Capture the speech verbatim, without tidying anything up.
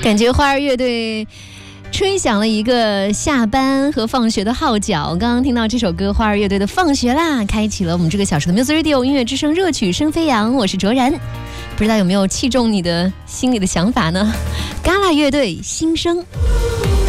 感觉花儿乐队吹响了一个下班和放学的号角。刚刚听到这首歌，花儿乐队的《放学啦》开启了我们这个小时的 Music Radio 音乐之声热曲声飞扬。我是卓然，不知道有没有击中你的心里的想法呢？嘎啦乐队新生。